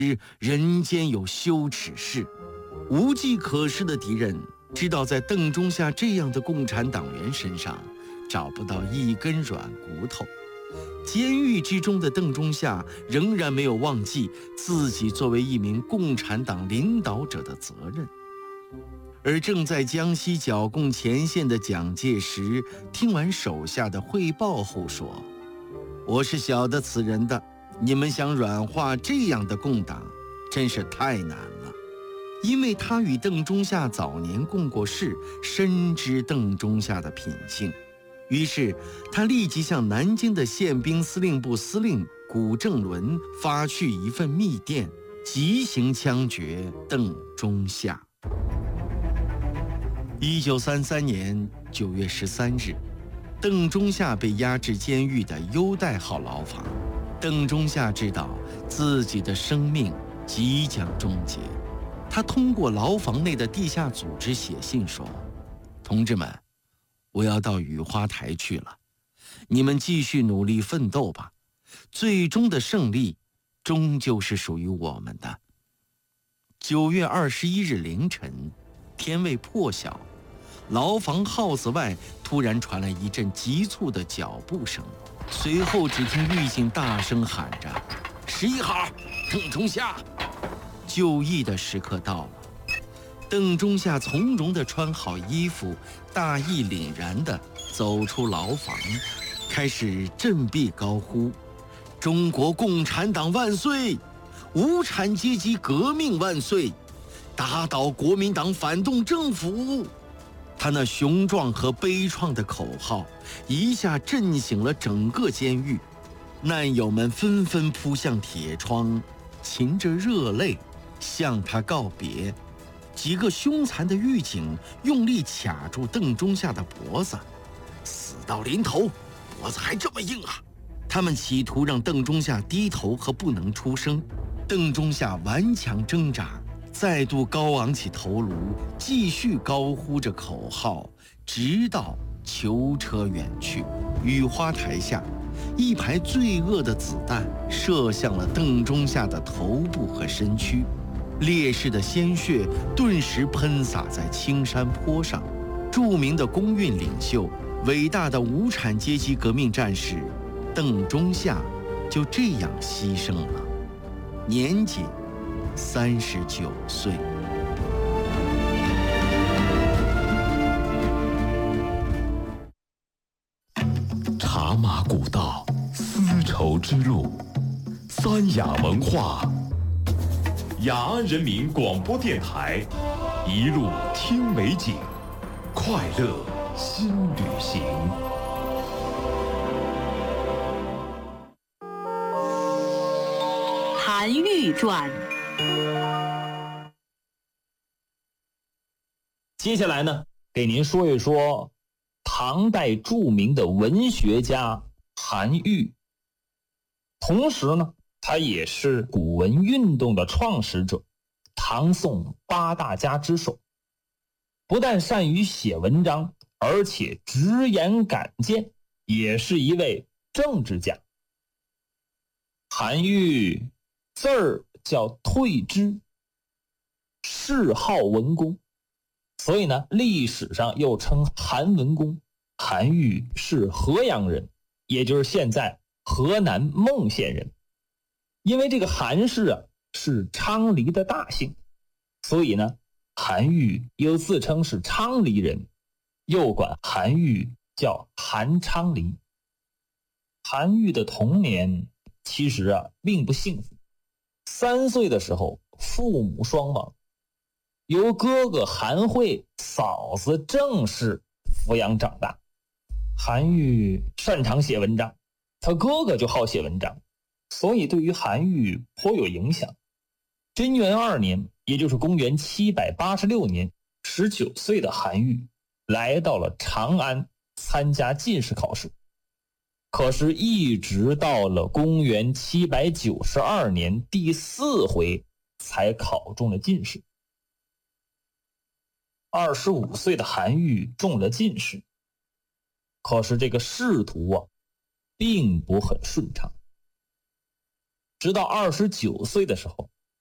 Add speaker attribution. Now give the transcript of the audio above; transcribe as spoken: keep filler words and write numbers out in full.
Speaker 1: 人间有羞耻事。无计可施的敌人知道在邓中夏这样的共产党员身上找不到一根软骨头。监狱之中的邓中夏仍然没有忘记自己作为一名共产党领导者的责任。而正在江西剿共前线的蒋介石听完手下的汇报后说：“我是晓得此人的，你们想软化这样的共党，真是太难了。”因为他与邓中夏早年共过事，深知邓中夏的品性，于是他立即向南京的宪兵司令部司令古正伦发去一份密电，急行枪决邓中夏。一九三三年九月十三日，邓中夏被押至监狱的优待号牢房。邓中夏知道自己的生命即将终结，他通过牢房内的地下组织写信说：“同志们，我要到雨花台去了，你们继续努力奋斗吧，最终的胜利终究是属于我们的。”九月二十一日凌晨，天未破晓，牢房 house 外突然传来一阵急促的脚步声，随后只听狱警大声喊着：“十一号，邓中夏！”就义的时刻到了。邓中夏从容地穿好衣服，大义凛然地走出牢房，开始振臂高呼：“中国共产党万岁！无产阶级革命万岁！打倒国民党反动政府！”他那雄壮和悲怆的口号一下震醒了整个监狱，难友们纷纷扑向铁窗，噙着热泪向他告别。几个凶残的狱警用力卡住邓中夏的脖子，死到临头，脖子还这么硬啊！他们企图让邓中夏低头和不能出声。邓中夏顽强挣扎，再度高昂起头颅，继续高呼着口号，直到囚车远去。雨花台下，一排罪恶的子弹射向了邓中夏的头部和身躯，烈士的鲜血顿时喷洒在青山坡上。著名的工运领袖，伟大的无产阶级革命战士邓中夏就这样牺牲了，年仅三十九岁。
Speaker 2: 茶马古道，丝绸之路，三雅文化，雅安人民广播电台，一路听美景，快乐新旅行。
Speaker 3: 韩愈传。
Speaker 4: 接下来呢，给您说一说唐代著名的文学家韩愈。同时呢，他也是古文运动的创始者，唐宋八大家之首。不但善于写文章，而且直言敢谏，也是一位政治家。韩愈字儿叫退之，谥号文公，所以呢，历史上又称韩文公。韩愈是河阳人，也就是现在河南孟县人。因为这个韩氏啊是昌黎的大姓，所以呢，韩愈又自称是昌黎人，又管韩愈叫韩昌黎。韩愈的童年其实啊并不幸福，三岁的时候父母双亡，由哥哥韩惠、嫂子郑氏抚养长大。韩愈擅长写文章，他哥哥就好写文章，所以对于韩愈颇有影响。贞元二年，也就是公元七百八十六年，十九岁的韩愈来到了长安参加进士考试。可是一直到了公元七百九十二年第四回才考中了进士。二十五岁的韩愈中了进士，可是这个仕途啊并不很顺畅。直到二十九岁的时候，